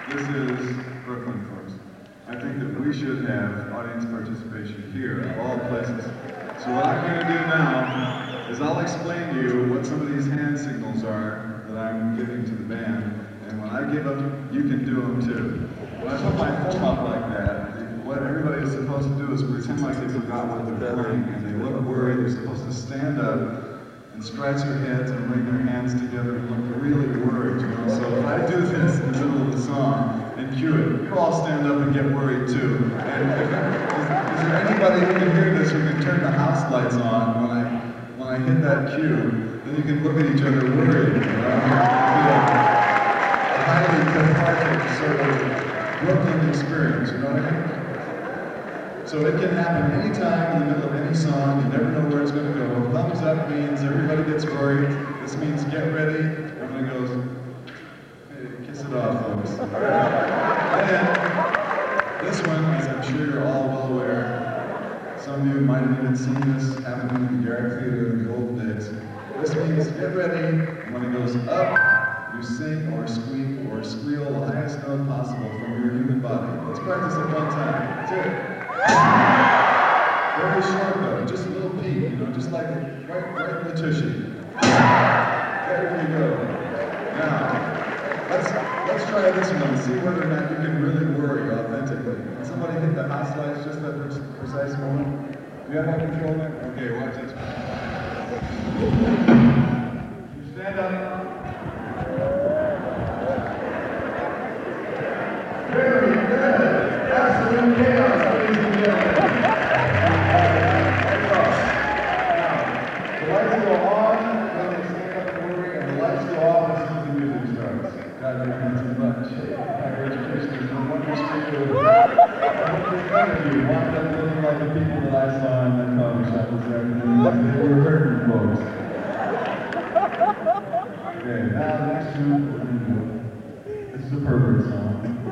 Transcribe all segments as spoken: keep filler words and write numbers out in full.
This is Brooklyn, folks. I think that we should have audience participation here, of all places. So what I'm going to do now is I'll explain to you what some of these hand signals are that I'm giving to the band, and when I give them, you can do them too. When I put my form up like that, what everybody is supposed to do is pretend like they forgot what they're doing, and they look worried. They're supposed to stand up and scratch their heads and bring their hands together and look really worried, you know. So if I do this in the middle of the song and cue it, you all stand up and get worried too. And if, is, is there anybody who can hear this who can turn the house lights on when I when I hit that cue? Then you can look at each other worried, you know. It'll be a, a highly cathartic sort of Brooklyn experience, you know what I mean? So it can happen anytime in the middle of any song. You never know where it's going to go. Thumbs up means everybody gets worried. This means get ready. Everybody goes, hey, kiss it off, folks. And this one, as I'm sure you're all well aware, some of you might have even seen this happen in the Garrick Theater in the old days. This means get ready. When it goes up, you sing or squeak or squeal the highest note possible from your human body. Let's practice it one time. That's it. Very short though, just a little peak, you know, just like right, right in the tushy. There you go. Now, let's let's try this one and see whether or not you can really worry authentically. Can somebody hit the house lights just at this precise moment? Do you have that control there? Okay, watch this. You stand up. Very good. Absolute chaos. You want them looking like the people that I saw in that coffee shop this afternoon. They were hurting folks. Okay, now the next tune we're going to do. This is a pervert song.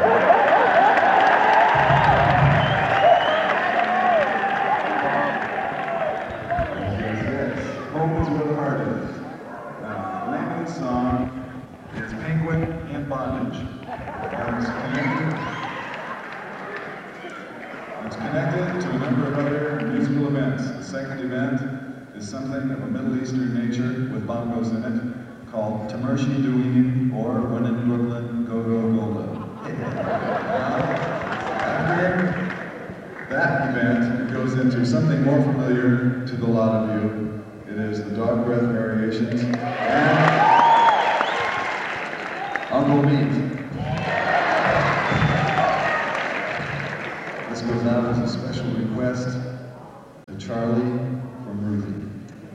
Yes, yes. Home is where the heart is. Now, the name of the song is Penguin in Bondage. And it's connected. It's connected to a number of other musical events. The second event is something of a Middle Eastern nature with bongos in it called Tamershi Duin, or When in Brooklyn, Go Go Gola. After that event, it goes into something more familiar to the lot of you. It is the Dog Breath Variations and Uncle Meat. This goes out as a special request to Charlie from Ruthie.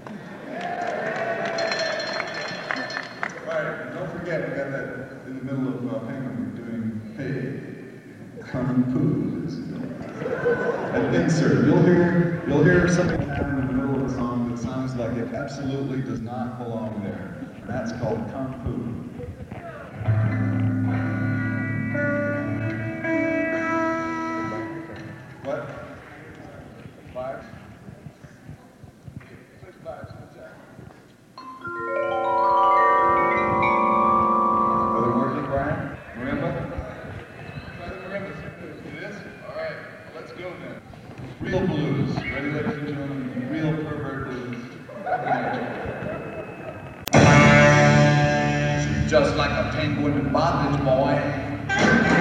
Alright, and don't forget, we got that in the middle of uh, Penguin, we're doing, hey, Kung Fu. An insert. You'll hear, you'll hear something happen in the middle of the song that sounds like it absolutely does not belong there. And that's called Kung Fu. What? Five? Six fives, exactly. Are they working, Brian? Marimba? Try the marimba. It is? Alright, let's go then. Real blues. Ready, ladies and gentlemen? Real pervert blues. She's just like a penguin in bondage, boy.